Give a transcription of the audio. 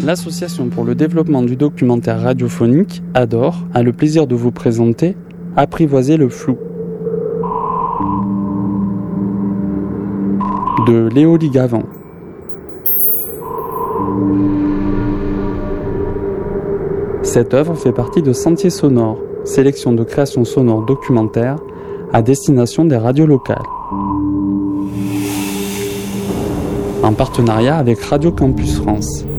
L'Association pour le développement du documentaire radiophonique, ADOR, a le plaisir de vous présenter Apprivoiser le flou de Léo Ligavant. Cette œuvre fait partie de Sentiers sonores, sélection de créations sonores documentaires à destination des radios locales. En partenariat avec Radio Campus France.